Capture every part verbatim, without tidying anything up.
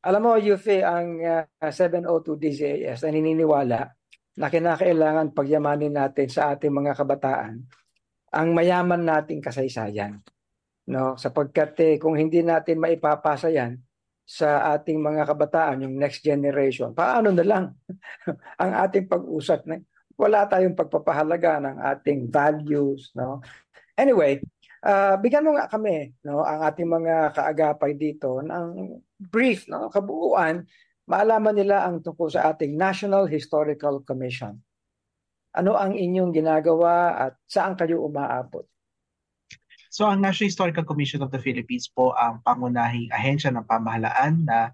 Alam mo, Yufi, ang uh, seven oh two D Z A S ay naniniwala na kinakailangan pagyamanin natin sa ating mga kabataan ang mayaman nating kasaysayan. No? Sapagkat eh, kung hindi natin maipapasa yan sa ating mga kabataan, yung next generation, paano na lang ang ating pag-usap? Na, wala tayong pagpapahalaga ng ating values. No? Anyway, uh, bigyan mo nga kami, no, ang ating mga kaagapay dito ng brief, no, kabuuan, maalaman nila ang tungkol sa ating National Historical Commission. Ano ang inyong ginagawa at saan kayo umaabot? So ang National Historical Commission of the Philippines po ang pangunahing ahensya ng pamahalaan na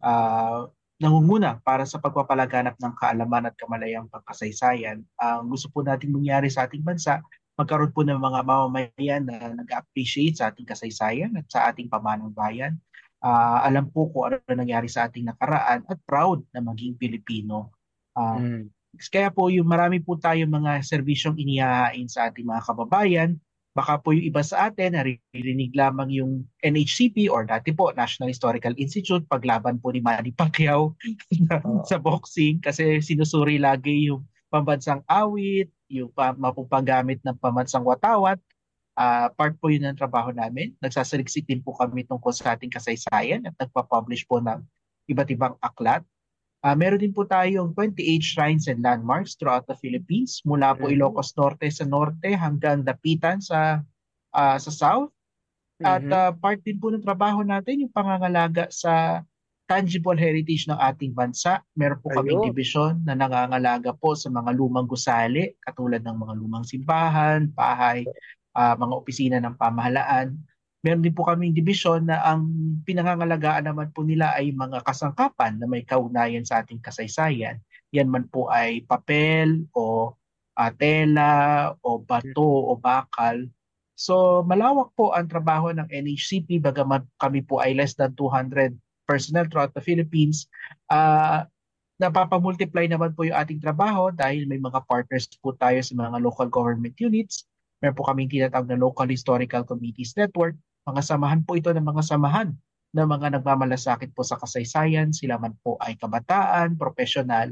ah, nangunguna para sa pagpapalaganap ng kaalaman at kamalayang pagkasaysayan. Ang gusto po nating mangyari sa ating bansa, magkaroon po ng mga mamamayan na nag-appreciate sa ating kasaysayan at sa ating pamanang bayan. Ah, alam po kung ano nangyari sa ating nakaraan at proud na maging Pilipino. Ah, Mm. Kaya po yung marami po tayong mga serbisyong inihahain sa ating mga kababayan. Baka po yung iba sa atin, naririnig lamang yung N H C P or dati po National Historical Institute, paglaban po ni Manny Pacquiao Oo. sa boxing kasi sinusuri lagi yung pambansang awit, yung pa, mapaggamit ng pambansang watawat. Ah, part po yun ng trabaho namin. Nagsasaliksik din po kami tungkol sa ating kasaysayan at nagpa-publish po ng iba't ibang aklat. Ah, meron din po tayong twenty-eight shrines and landmarks throughout the Philippines, mula po Mhm. Ilocos Norte sa norte hanggang Dapitan sa ah, sa south. At Mhm. ah, part din po ng trabaho natin yung pangangalaga sa tangible heritage ng ating bansa. Meron po kaming Ayun. dibisyon na nangangalaga po sa mga lumang gusali, katulad ng mga lumang simbahan, bahay, ah, mga opisina ng pamahalaan. Meron din po kaming dibisyon na ang pinangangalagaan naman po nila ay mga kasangkapan na may kaugnayan sa ating kasaysayan. Yan man po ay papel o ah, tela o bato o bakal. So malawak po ang trabaho ng N H C P, bagamat kami po ay less than two hundred personnel throughout the Philippines. Uh, napapamultiply naman po yung ating trabaho dahil may mga partners po tayo sa mga local government units. Meron po kaming tinatawag na Local Historical Committees Network. Mga samahan po ito ng mga samahan na mga nagmamalasakit po sa kasaysayan. Sila man po ay kabataan, profesional,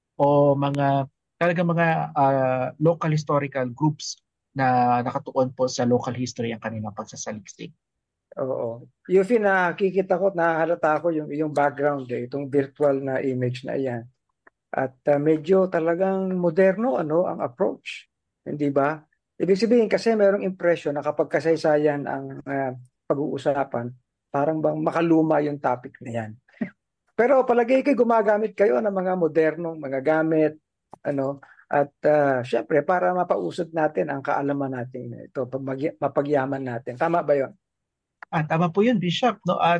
o mga talagang mga ah, local historical groups na nakatuon po sa local history ang kanilang pagsasaliksik. Oo. Yufi, nakikita ko at nakahalata ko yung iyong background, eh, itong virtual na image na iyan. At uh, medyo talagang moderno ano ang approach. Hindi ba? Ibig sabihin kasi merong impression na kapag kasaysayan ang uh, pag-uusapan, parang bang makaluma yung topic na yan. Pero palagay ko gumagamit kayo ng mga modernong mga gamit, ano, at uh, syempre para mapausad natin ang kaalaman natin ito, pag mag- mapagyaman natin. Tama ba 'yon? Ah, tama po yun, Bishop. No? At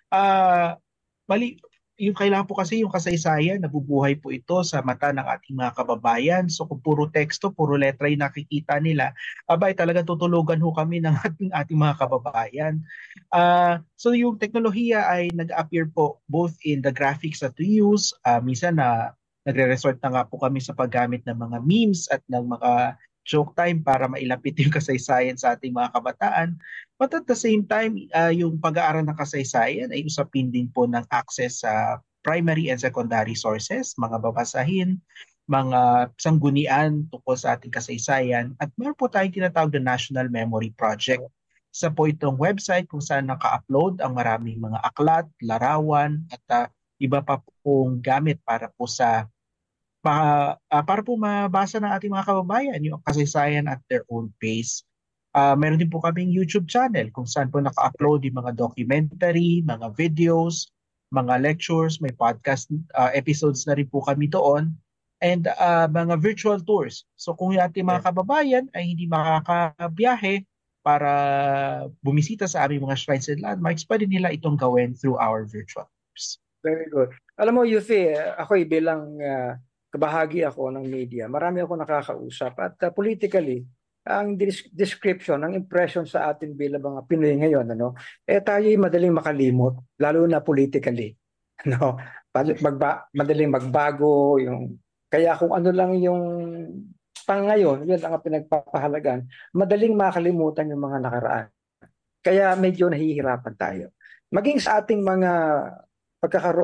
ah, mali, yung kailangan po kasi yung kasaysayan, nabubuhay po ito sa mata ng ating mga kababayan. So kung puro teksto, puro letra yung nakikita nila, abay talaga tutulugan ho kami ng ating, ating mga kababayan. Ah, so yung teknolohiya ay nag-appear po both in the graphics that we use. Ah, minsan na nagre-resort na nga po kami sa paggamit ng mga memes at ng mga joke time para mailapit yung kasaysayan sa ating mga kabataan. But at the same time, ah, yung pag-aaral ng kasaysayan ay usapin din po ng access sa primary and secondary sources, mga babasahin, mga sanggunian tungkol sa ating kasaysayan. At meron po tayong tinatawag na National Memory Project. Isa po itong website kung saan naka-upload ang maraming mga aklat, larawan, at ah, iba pa pong gamit para po sa pa, ah, para po mabasa ng ating mga kababayan yung kasaysayan at their own pace. Ah, meron din po kaming YouTube channel kung saan po naka-upload yung mga documentary, mga videos, mga lectures, may podcast ah, episodes na rin po kami doon, and ah, mga virtual tours. So kung yung ating mga Yeah. kababayan ay hindi makakabiyahe para bumisita sa aming mga shrines and landmarks, pwede nila itong gawin through our virtual tours. Very good. Alam mo, Yufi, eh, ako'y bilang uh, kabahagi ako ng media, marami ako nakakausap at uh, politically, ang dis- description, ang impression sa atin bilang mga Pinoy ngayon, ano, eh tayo'y madaling makalimot, lalo na politically. No? Pag- Magba- madaling magbago, yung, kaya kung ano lang yung pang ngayon, yun ang pinagpapahalagan, madaling makalimutan yung mga nakaraan. Kaya medyo nahihirapan tayo. Maging sa ating mga pagkakaroon